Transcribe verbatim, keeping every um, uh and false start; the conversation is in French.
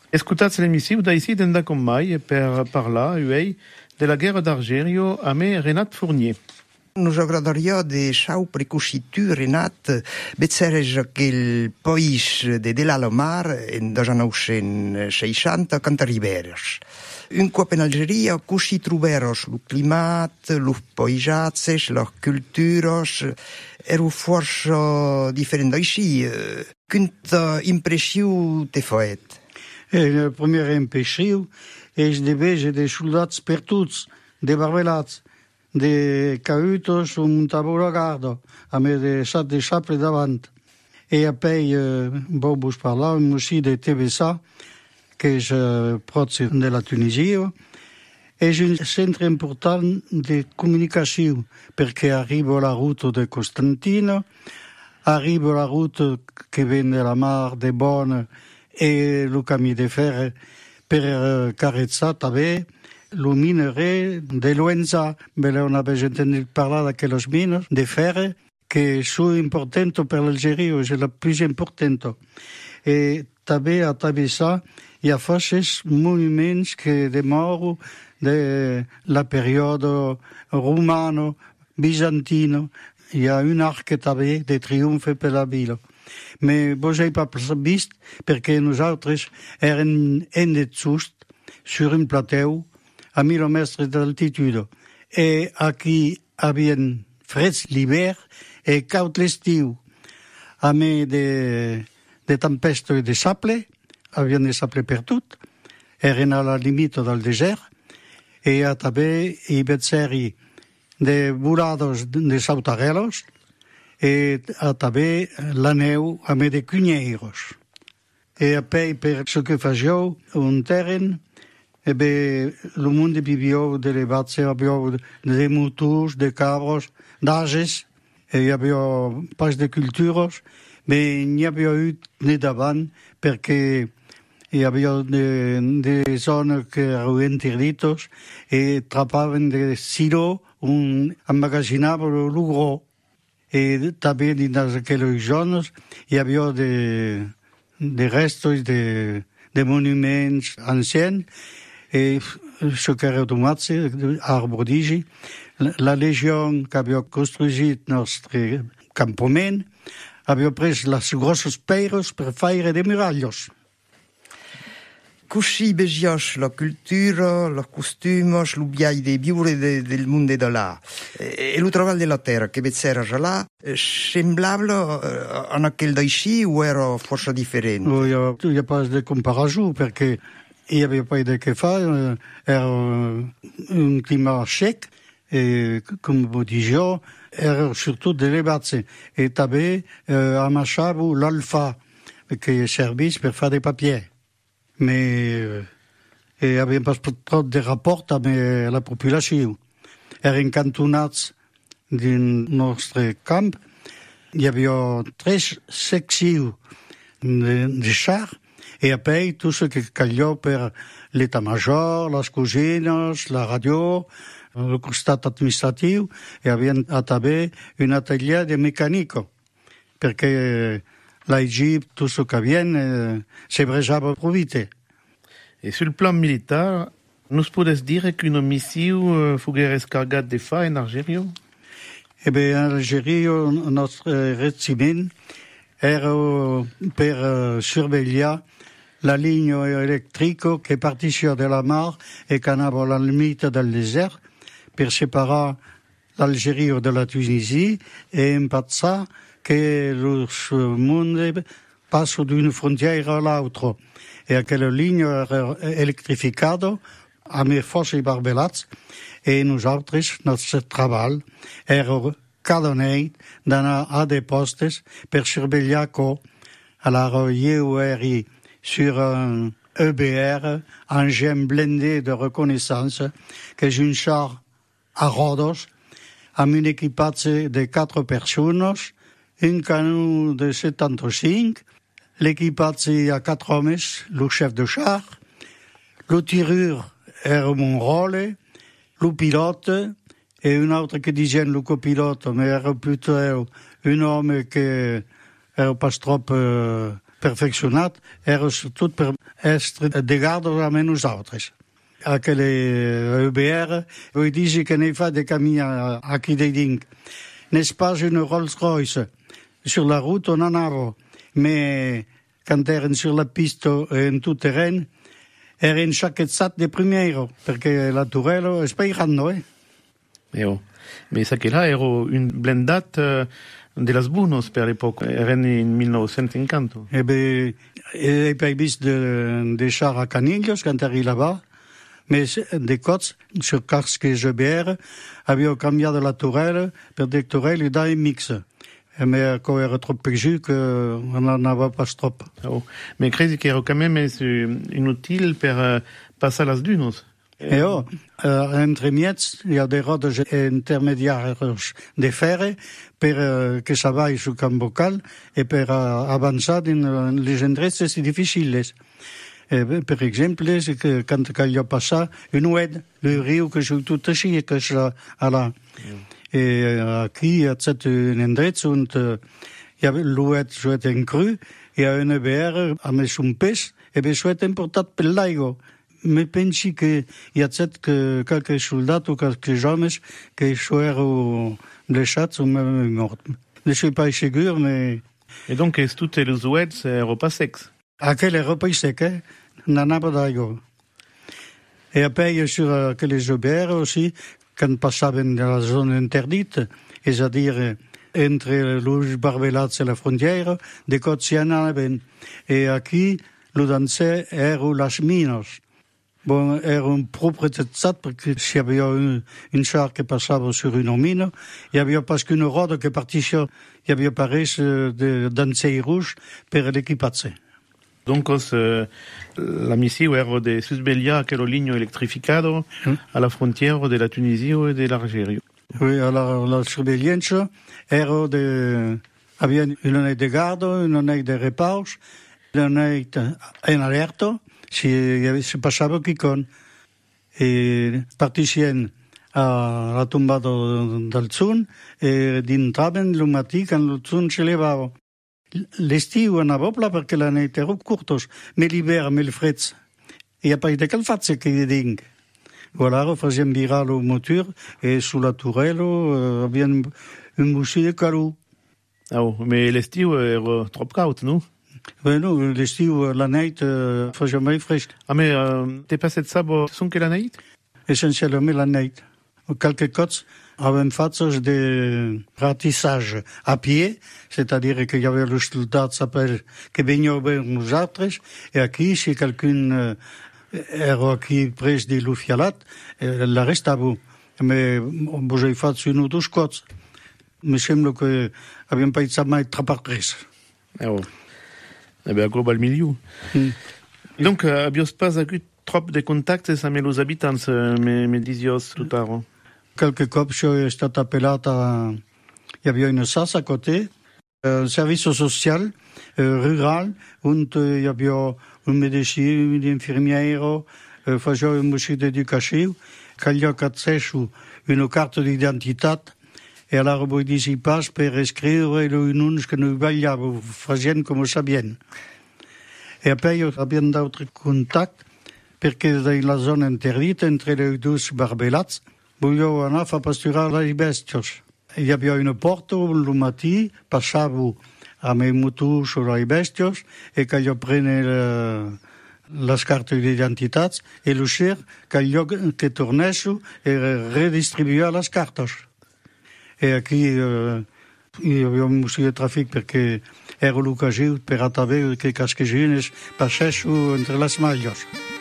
Escutats l'emissiu d'ici d'enda com mai per parlar, uei, de la guerra d'Algèrio a me Renat Fournier. Nos agradaria deixar precuxitu, Renat, bezereix aquell país de de l'Alomar en mil seixanta cant arriberes. Un cop en Algeria, così troberos lo climat, los paisatges, les cultures, ero força diferent d'així. Quanta impressió te fait? La primera impressió és de veure de soldats perduts, de barbelats, de cautos un tabula garda, a me de sat de chaple davant. E apoi eh, vau vos parlar aussi de T V S A, que és eh, prop de la Tunisia. És un centre important de comunicació, perquè arriba la ruta de Constantino, arriba la ruta que ven de la mar de Bonn e el camí de fer per eh, Carrezzà també, lo minerai de Luenza, bene on avait entendu parlar d'aquelles mines de fer que són importants per l'Algèria, és la més important. E també a Tabessa hi ha forces monuments que demoren de la període romana, bizantina. Hi ha un arc també de triomfe per la vila. Mais vos n'avez pas vist perquè nosaltres eren en de just sur un plateau a mil metres d'altitude. E aquí havien freds l'hivern e caut l'estiu. A més de, de tempesta i de sable, havien de sable per tot, eren a la limita del desert, e a també hi va ser de volados de sautarellos, e a també la neu a més de cunyeiros. E apoi per ce que faciau un terren, e bé, el món vivió de l'ebat, hi havia de motors, de cabros, d'ages, e hi havia pas de cultures, però n'hi havia eu ni davant, perquè hi havia de, de zones que eren interdites e trapaven de silo on emmagazinava el gros. E també dins aquelles zones hi havia de, de restos de, de monuments ancians e ce que era tomat arbre d'igi. La legió que havia construït el nostre campament havia pres les grosses pedres per fer de muralles. Così veios la cultura, los costumes, l'ubiai de viure de, del món de là. E lo treball de la terra que vetzera là, semblable a aquell d'així o era força diferent? No, hi ha, hi ha pas de comparació, perquè hi havia pas de què fer, era un climat sec, e, com vos dic jo, era surtout de l'ebatse. E també eh, amachava l'alfa, que serveix per fer de papier. Mais hi havia pas trop de rapport amb la població. Eren cantonats dins el nostre camp. Hi havia tres seccions de, de char i apoi tot ce que calia per l'état-major, les cosines, la ràdio, el costat administratiu. Hi havia també un atelier de mecànica, perquè l'Egipte, tout ce que vient, eh, se brejava pro vite. Et sur le plan militaire, nous podes dire qu'une mission foguera escargat de fa en Algèrio? Eh bien, en Algèrio, notre régiment era per uh, surveillar la ligne électrique qui partia de la mar et qui anava a la limite del desert per separar l'Algèrie de la Tunisie et impactar que los mondes passent d'une frontière à l'autre. E aquella ligne era electrificada amb força i barbelats i nosaltres, el nostre treball era cada nit d'anar a de postes per surveillar que a la relleu era sur un E B R, engin blindé de reconnaissance, que és un char a rodes amb un equipatge de quatre persones, un canó de setanta-cinc, l'equipatge a quatre homes, le chef de char, le tireur era mon rôle, le pilote, et un autre que disait le copilote, mais era plutôt un homme que era pas trop euh, perfeccionat era tot per essere de guarda amb nosaltres. Aquelle E B R, vull dir que n'hi fa de camí aquí de dins. N'est pas une Rolls-Royce. Sur la route, on en avait, mais quand eren sur la piste en tout terrain, eren schaquezzat de primero, perché la Turello è spairanno, eh? Eo. Mais ça que là, era une blendate uh, de las Bunos per l'epoca, eren in millenovecentoscinquanta. Eh ben, e pas vist de, de chars à Canillos quand arrive là-bas, mais des côtes sur casque G B R avaient cambiato la Turello per des Turelli da mix. Mais quand era trop péju qu'on n'en avait pas trop. Oh. Mais credi che era quand même inutile per uh, passar las dunos. E oh, uh, entre miets hi ha des rodes intermediaires de ferre per uh, que ça vaille sul camp vocal e per uh, avançar in les endreces difficiles. Eh, per exemple, c'est que quand il y a passé une oued, le riu que je tout així, que je là. Mm. Et aquí, à cet endret, on il y avait l'oued jouait en cru, et à une B R, à mes un peix, et bien jouait importat per l'aigua. Mais pensi que il y a cet que quelques soldats ou quelques hommes qui jouèrent les chats ou même morts. Je ne suis pas sûr, mais... Et donc, est-ce que tous les oueds sont pas secs? Aquel est repas sec, hein? N'en a pas d'aigua. Et après, sur aquelles G B R aussi, quand passaven dans la zone interdite, c'est-à-dire entre l'Uix Barbelats et la frontière, des côtes s'y en avaient. Et aquí, le dansait era las minas. Bon, era un propriétat parce que s'il y avait une, une char qui passait sur une mine, il y avait parce qu'une route qui partait sur, il y avait pareil de danser rouge pour l'équipage. Donc, euh, la mission era de susbelliar aquel ligno electrificado mm. à la frontière de la Tunisie et de l'Algérie. Oui, alors la surveillance era de... Havia une année de garde, une année de repos, une année en alerta, si se passava quicon. Et particien a la tombada del sun e dintraven el matí quan el sun se levava. L'estiu anava pla perquè la nit era curtos, mais l'hivern, mais el freds. Il n'y a pas de calfatze que hi ding. Voilà, fèiem virar el motor et sous la Turello euh, havia un bouchí de calor. Ah, oh, mais l'estiu era trop caut, no? Bueno, l'estiu, la nit, uh, fèiem mai fresc. Ah, mais uh, t'es passé de ça, bon, son que la nit? Essencialment la nit. Quelques cots avaient fait de ratissage à pied, c'est-à-dire qu'il y avait le soldat qui venait vers nous autres, et aquí, si quelqu'un euh, era aquí pres de l'Ufialat, euh, la reste à vous. Mais bon, j'ai fait une ou deux cots. Me semble que n'avions pas été mai trappartres. Ah oh. Eh bien, gros, au milieu. Mm. Donc, euh, avions pas eu trop de contacts avec les habitants, me, me disios tout à l'heure. Quelques cops, j'ai été appelé à... Il y avait une S A S à côté, un service social euh, rural, où il y avait un médecin, une infirmière, euh, faisait un monsieur d'éducation, qu'il y a une carte d'identité, et alors vous disiez pas pour écrire le nom que nous voyons, vous faisiez comme ça bien. Et après, il y avait d'autres contacts, parce que dans la zone interdite, entre les deux barbelats, vogliamo andare a pasturare i bestios. Il y avait une porte le matin, passavo a mes motos sur les bestios, et quand je prenais le, les cartes d'identité, et le cher, quand je que tournais et redistribuais les cartes. Et aquí, euh, il y avait un monsieur de trafic parce que era l'occasion per attraver que casquegines passaient entre les malles.